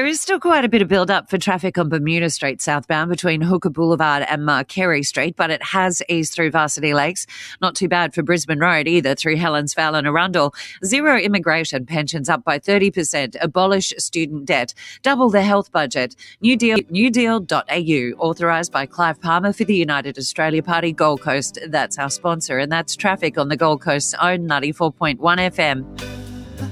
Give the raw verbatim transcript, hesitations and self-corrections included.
is still quite a bit of build-up for traffic on Bermuda Street southbound between Hooker Boulevard and Marquerie Street, but it has eased through Varsity Lakes. Not too bad for Brisbane Road either through Helensvale and Arundel. Zero immigration, pensions up by thirty percent, abolish student debt, double the health budget. New Deal, new deal dot a u, authorised by Clive Palmer for the United Australia Party Gold Coast. That's our sponsor, and that's traffic on the Gold Coast's own ninety-four point one F M.